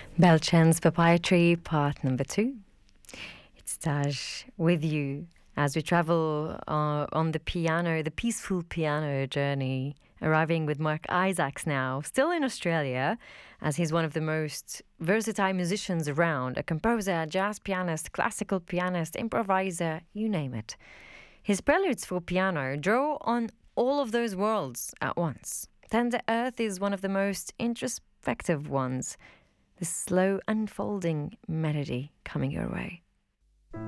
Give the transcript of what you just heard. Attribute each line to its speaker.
Speaker 1: Belchen's Papaya Tree, part number 2. It's Taj with you as we travel on the piano, the peaceful piano journey, arriving with Mark Isaacs now, still in Australia, as he's one of the most versatile musicians around, a composer, jazz pianist, classical pianist, improviser, you name it. His preludes for piano draw on all of those worlds at once. Tender Earth is one of the most introspective ones, the slow unfolding melody coming your way.